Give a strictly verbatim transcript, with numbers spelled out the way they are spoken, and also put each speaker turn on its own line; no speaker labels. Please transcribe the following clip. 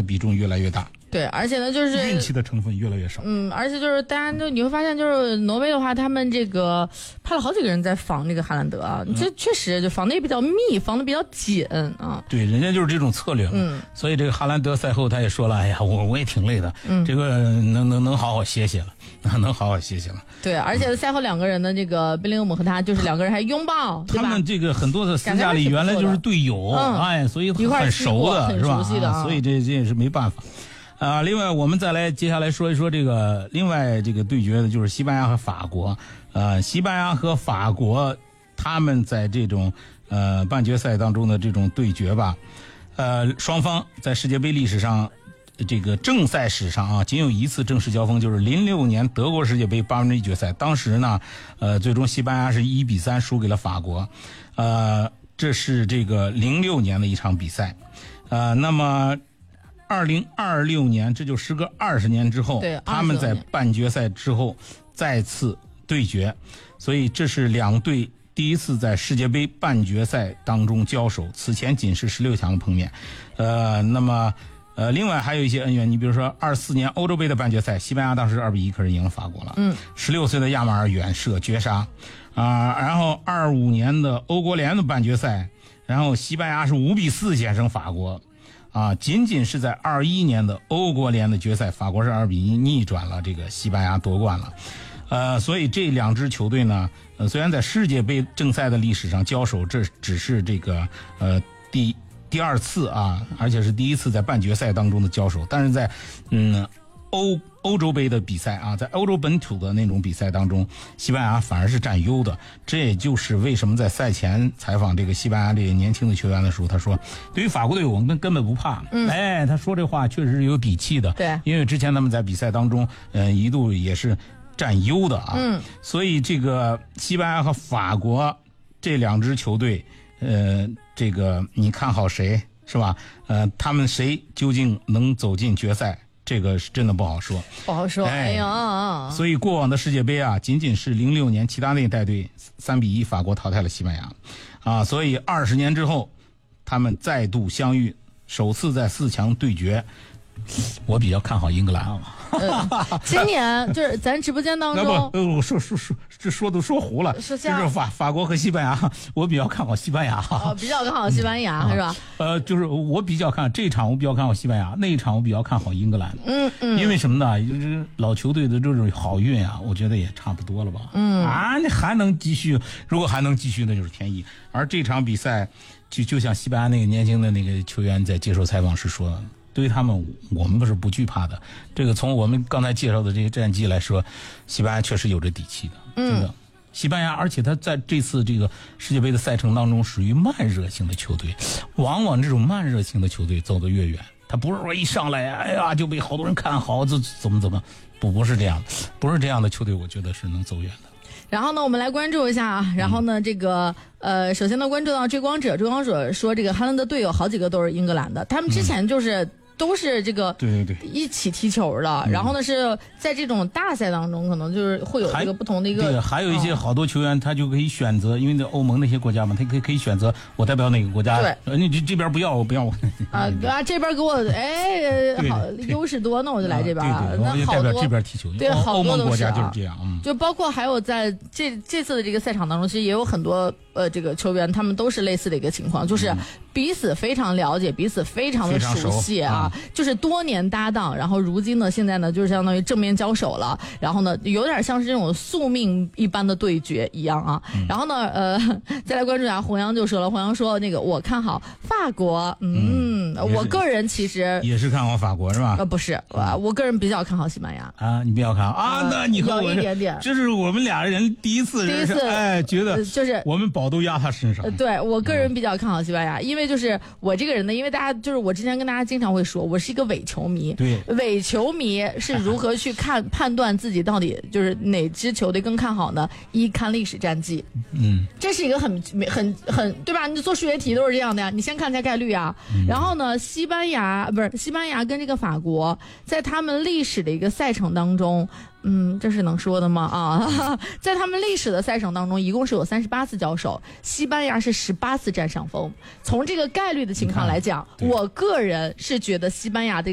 比重越来越大。
对，而且呢，就是
运气的成分越来越少。
嗯，而且就是大家就你会发现，就是挪威的话，他们这个派了好几个人在防这个哈兰德啊，这、嗯、确实就防的也比较密，防的比较紧啊。
对，人家就是这种策略。嗯，所以这个哈兰德赛后他也说了，哎呀，我我也挺累的，嗯，这个能能能好好歇歇了，能好好歇歇了。
对，而且赛后两个人的这个贝林厄姆和他，就是两个人还拥抱，
他们这个很多的私下里原来就是队友，嗯、哎，所以很熟的，
很
是吧？
熟悉的、啊，
所以这这也是没办法。啊，另外我们再来接下来说一说这个另外这个对决的就是西班牙和法国。呃，西班牙和法国他们在这种呃半决赛当中的这种对决吧，呃，双方在世界杯历史上这个正赛史上啊，仅有一次正式交锋，就是零六年德国世界杯八分之一决赛。当时呢，呃，最终西班牙是一比三输给了法国。呃，这是这个零六年的一场比赛。呃，那么。二零二六年，这就时隔二十年之后，他们在半决赛之后再次对决，所以这是两队第一次在世界杯半决赛当中交手，此前仅是十六强的碰面。呃，那么呃，另外还有一些恩怨，你比如说二四年欧洲杯的半决赛，西班牙当时二比一可是赢了法国了，嗯，十六岁的亚马尔远射绝杀啊、呃，然后二五年的欧国联的半决赛，然后西班牙是五比四险胜法国。啊，仅仅是在二一年的欧国联的决赛，法国是二比一逆转了这个西班牙夺冠了，呃，所以这两支球队呢，呃，虽然在世界杯正赛的历史上交手，这只是这个呃第第二次啊，而且是第一次在半决赛当中的交手，但是在嗯欧欧洲杯的比赛啊，在欧洲本土的那种比赛当中，西班牙反而是占优的。这也就是为什么在赛前采访这个西班牙这个年轻的球员的时候，他说，对于法国队我们根本不怕。嗯，哎，他说这话确实是有底气的。
对，
因为之前他们在比赛当中，嗯、呃，一度也是占优的啊。嗯，所以这个西班牙和法国这两支球队，呃，这个你看好谁是吧？呃，他们谁究竟能走进决赛？这个是真的不好说，
不好说。哎呀，
所以过往的世界杯啊，仅仅是零六年齐达内带队三比一法国淘汰了西班牙，啊，所以二十年之后，他们再度相遇，首次在四强对决。我比较看好英格兰啊。
呃、今年就是咱直播间当中，
那不，呃，我说说说这说都说糊了，
是
就是法法国和西班牙，我比较看好西班牙。
哦，比较看好西班牙、嗯、是吧？
呃，就是我比较看这一场，我比较看好西班牙，那一场我比较看好英格兰。
嗯嗯，
因为什么呢？就是老球队的这种好运啊，我觉得也差不多了吧。嗯啊，你还能继续？如果还能继续，那就是天意。而这场比赛，就就像西班牙那个年轻的那个球员在接受采访时说的。对于他们，我们不是不惧怕的。这个从我们刚才介绍的这些战绩来说，西班牙确实有着底气的，真的。嗯、西班牙，而且他在这次这个世界杯的赛程当中，属于慢热型的球队。往往这种慢热型的球队走得越远，他不是说一上来，哎呀就被好多人看好，这怎么怎么，不不是这样的，不是这样的球队，我觉得是能走远的。
然后呢，我们来关注一下啊。然后呢，这个呃，首先呢，关注到追光者，追光者说，这个哈兰德队友好几个都是英格兰的，他们之前就是。嗯都是这个
对对对
一起踢球的，嗯、然后呢是在这种大赛当中，可能就是会有这个不同的一个。
对，还有一些好多球员，他就可以选择，因为那欧盟那些国家嘛，他可以可以选择我代表哪个国家。
对，
你这这边不要我不要我。
啊啊，这边给我哎好优势多，那我就来这边了。
对对对，
那好多
这边踢球。
对，好多都是、啊、
就是这样。嗯，
就包括还有在这这次的这个赛场当中，其实也有很多呃这个球员，他们都是类似的一个情况，就是彼此非常了解，彼此非常的熟悉啊，嗯、就是多年搭档，然后如今呢，现在呢，就是相当于正面交手了，然后呢，有点像是这种宿命一般的对决一样啊。嗯、然后呢，呃，再来关注一下洪洋就说了，洪洋说那个我看好法国，嗯，嗯我个人其实
也是看好法国是吧？
呃，不是，我我个人比较看好西班牙
啊，你比较看好啊？呃、那你和我
有一点点，
这是我们俩人第一次，
第一次
哎，觉得
就是
我们宝都压他身上。
呃、对我个人比较看好西班牙，因为就是我这个人呢，因为大家就是我之前跟大家经常会说，我是一个伪球迷。
对，
伪球迷是如何去看判断自己到底就是哪支球队更看好呢？一看历史战绩，嗯，这是一个很很很对吧？你做数学题都是这样的呀，你先看一下概率啊。嗯、然后呢，西班牙不是西班牙跟这个法国，在他们历史的一个赛程当中。嗯，这是能说的吗？啊，在他们历史的赛程当中，一共是有三十八次交手，西班牙是十八次占上风。从这个概率的情况来讲，我个人是觉得西班牙的